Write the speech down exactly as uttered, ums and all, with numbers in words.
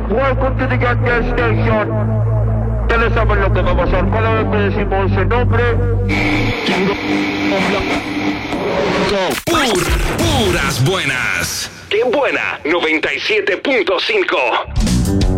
Welcome to the Gas Gas Station. Ustedes saben lo que va a pasar cada vez que decimos ese nombre. Pur, puras buenas. ¡Qué buena! noventa y siete punto cinco.